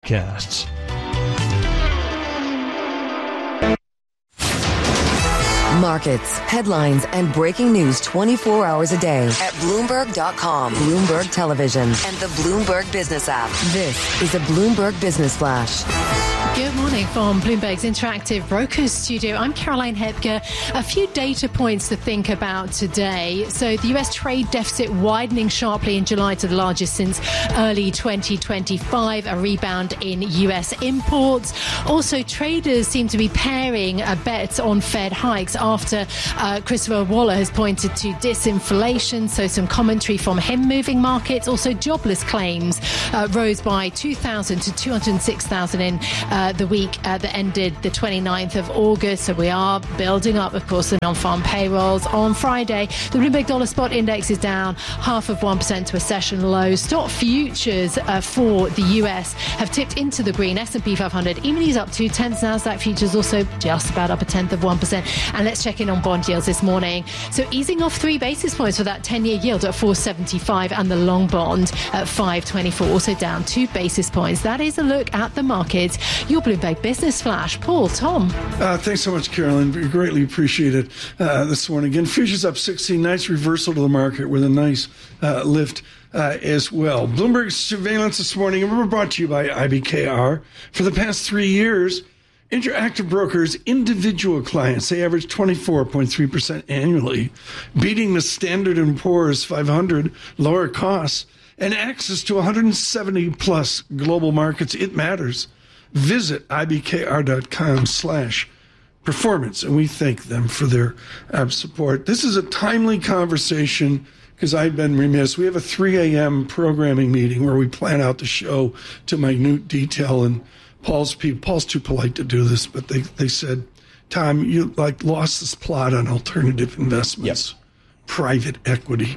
Podcasts. Markets, headlines, and breaking news 24 hours a day at Bloomberg.com, Bloomberg Television, and the Bloomberg Business app. This is a Bloomberg Business Flash. Good morning from Bloomberg's Interactive Brokers Studio. I'm Caroline Hepker. A few data points to think about today. So the U.S. trade deficit widening sharply in July to the largest since early 2025, a rebound in U.S. imports. Also, traders seem to be paring bets on Fed hikes after Christopher Waller has pointed to disinflation, so some commentary from him moving markets. Also, jobless claims rose by 2,000 to 206,000 in the week that ended the 29th of August. So we are building up, of course, the non-farm payrolls. On Friday, the Bloomberg Dollar Spot Index is down 0.5% to a session low. Stock futures for the US have tipped into the green. S&P 500 E-minis up 0.2. Nasdaq futures also just about up 0.1%. And let's check in on bond yields this morning. So easing off 3 basis points for that 10-year yield at 4.75 and the long bond at 5.24, also down 2 basis points. That is a look at the markets. Your Bloomberg Business Flash. Paul, Tom. Thanks so much, Carolyn. We greatly appreciate it this morning. Again, futures up 16. Nice reversal to the market with a nice lift as well. Bloomberg surveillance this morning, and we're brought to you by IBKR. For the past 3 years, Interactive Brokers' individual clients, they average 24.3% annually, beating the Standard & Poor's 500, lower costs, and access to 170-plus global markets. It matters. Visit ibkr.com/performance, and we thank them for their support. This is a timely conversation because I've been remiss. We have a 3 a.m. programming meeting where we plan out the show to minute detail, and Paul's too polite to do this, but they said, Tom, you lost this plot on alternative investments. Yep. Private equity.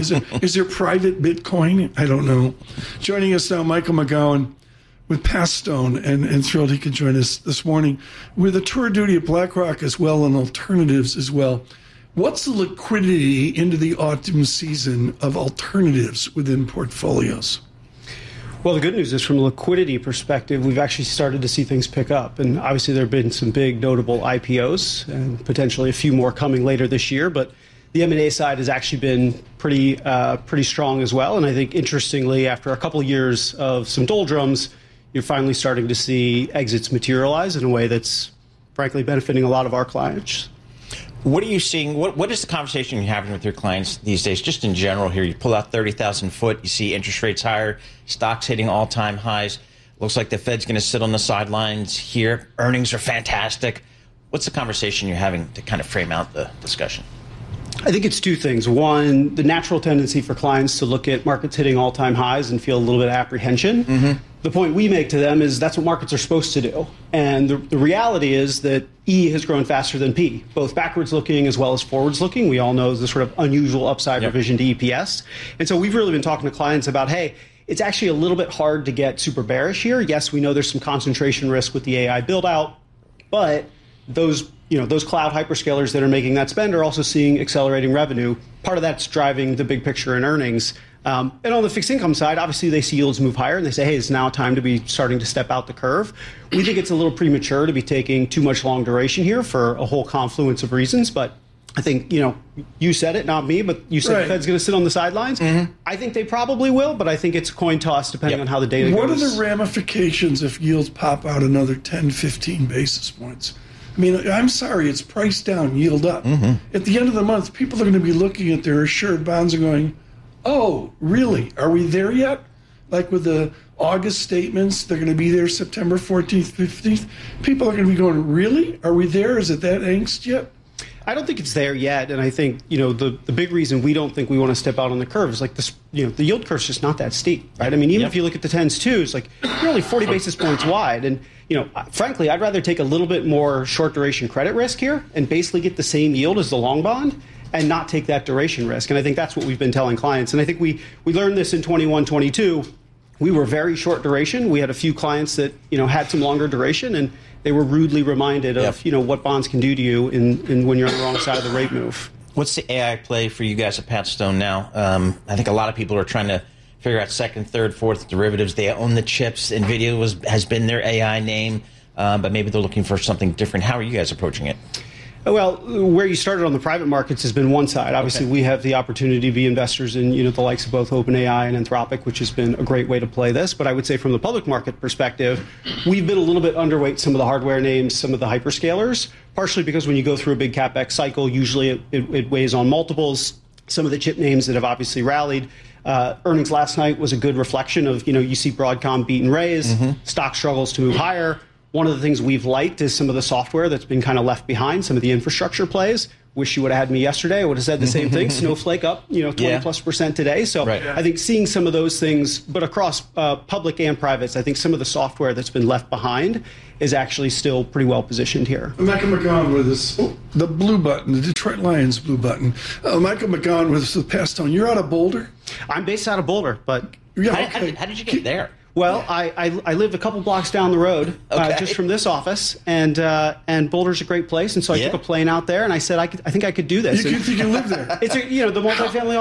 Is there private Bitcoin? I don't know. Joining us now, Michael McGowan with Pastone, and thrilled he could join us this morning with a tour of duty at BlackRock as well and alternatives as well. What's the liquidity into the autumn season of alternatives within portfolios? Well, the good news is from a liquidity perspective, we've actually started to see things pick up. And obviously there have been some big notable IPOs and potentially a few more coming later this year. But the M&A side has actually been pretty strong as well. And I think, interestingly, after a couple of years of some doldrums, you're finally starting to see exits materialize in a way that's, frankly, benefiting a lot of our clients. What are you seeing? What is the conversation you're having with your clients these days, just in general here? You pull out 30,000 foot, you see interest rates higher, stocks hitting all-time highs. Looks like the Fed's going to sit on the sidelines here. Earnings are fantastic. What's the conversation you're having to kind of frame out the discussion? I think it's two things. One, the natural tendency for clients to look at markets hitting all-time highs and feel a little bit of apprehension. Mm-hmm. The point we make to them is that's what markets are supposed to do. And the reality is that E has grown faster than P, both backwards looking as well as forwards looking. We all know the sort of unusual upside revision to EPS. And so we've really been talking to clients about, hey, it's actually a little bit hard to get super bearish here. Yes, we know there's some concentration risk with the AI build out, but those cloud hyperscalers that are making that spend are also seeing accelerating revenue. Part of that's driving the big picture in earnings. And on the fixed income side, obviously they see yields move higher and they say, hey, it's now time to be starting to step out the curve. We think it's a little premature to be taking too much long duration here for a whole confluence of reasons. But I think, you said it, not me, but you said the Fed's going to sit on the sidelines. Mm-hmm. I think they probably will, but I think it's a coin toss depending on how the data goes. What are the ramifications if yields pop out another 10, 15 basis points? I mean, I'm sorry, it's price down, yield up. Mm-hmm. At the end of the month, people are going to be looking at their assured bonds and going, oh, really? Are we there yet? Like with the August statements, they're going to be there September 14th, 15th. People are going to be going, really? Are we there? Is it that angst yet? I don't think it's there yet, and I think the big reason we don't think we want to step out on the curve is like this. The yield curve's just not that steep, right? I mean, even if you look at the 10s too, it's like you're only 40 basis points wide, and frankly, I'd rather take a little bit more short duration credit risk here and basically get the same yield as the long bond and not take that duration risk. And I think that's what we've been telling clients. And I think we learned this in 21, 22. We were very short duration. We had a few clients that had some longer duration, and they were rudely reminded of what bonds can do to you in when you're on the wrong side of the rate move. What's the AI play for you guys at Pat Stone now? I think a lot of people are trying to figure out second, third, fourth derivatives. They own the chips. NVIDIA has been their AI name, but maybe they're looking for something different. How are you guys approaching it? Well, where you started on the private markets has been one side. Obviously, we have the opportunity to be investors in the likes of both OpenAI and Anthropic, which has been a great way to play this. But I would say from the public market perspective, we've been a little bit underweight some of the hardware names, some of the hyperscalers, partially because when you go through a big CapEx cycle, usually it weighs on multiples. Some of the chip names that have obviously rallied. Earnings last night was a good reflection of, you see Broadcom beat and raise, stock struggles to move higher. One of the things we've liked is some of the software that's been kind of left behind, some of the infrastructure plays. Wish you would have had me yesterday. I would have said the same thing. Snowflake up, 20+% today. So I think seeing some of those things, but across public and privates, I think some of the software that's been left behind is actually still pretty well positioned here. Michael McGowan with us, the blue button, the Detroit Lions blue button. Michael McGowan with us the past time. You're out of Boulder? I'm based out of Boulder, but how did you get there? Well, I live a couple blocks down the road, just from this office, and Boulder's a great place, and so I took a plane out there, and I said I think I could do this. You think you live there? It's the multifamily